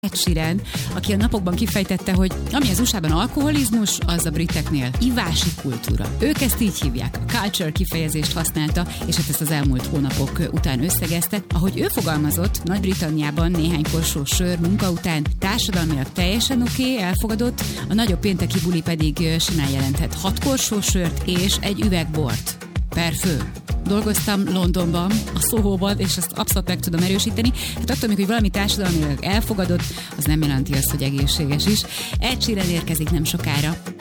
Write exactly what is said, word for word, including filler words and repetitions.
Ed Sheeran, aki a napokban kifejtette, hogy ami az u es á-ban alkoholizmus, az a briteknél ivási kultúra. Ők ezt így hívják, a culture kifejezést használta, és hát ezt az elmúlt hónapok után összegezte. Ahogy ő fogalmazott, Nagy-Britanniában néhány korsó sör munka után társadalmilag teljesen oké, okay, elfogadott, a nagyobb pénteki buli pedig simán jelenthet hat korsó sört és egy üveg bort per fő. Dolgoztam Londonban, a Soho-ban, és ezt abszolút meg tudom erősíteni. Hát attól még, hogy valami társadalmilag elfogadott, az nem jelenti azt, hogy egészséges is. Ed Sheeran érkezik nem sokára.